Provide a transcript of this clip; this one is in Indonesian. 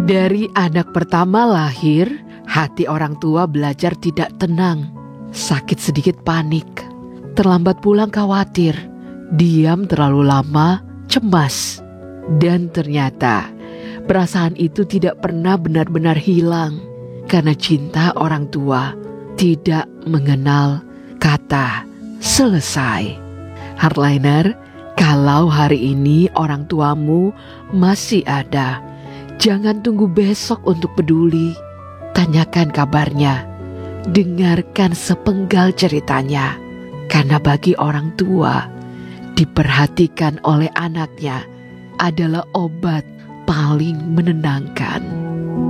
Dari anak pertama lahir, hati orang tua belajar tidak tenang. Sakit sedikit panik, terlambat pulang khawatir, diam terlalu lama cemas. Dan ternyata perasaan itu tidak pernah benar-benar hilang, karena cinta orang tua tidak mengenal kata selesai. Hardliner, kalau hari ini orang tuamu masih ada, jangan tunggu besok untuk peduli. Tanyakan kabarnya, dengarkan sepenggal ceritanya. Karena bagi orang tua, diperhatikan oleh anaknya adalah obat paling menenangkan.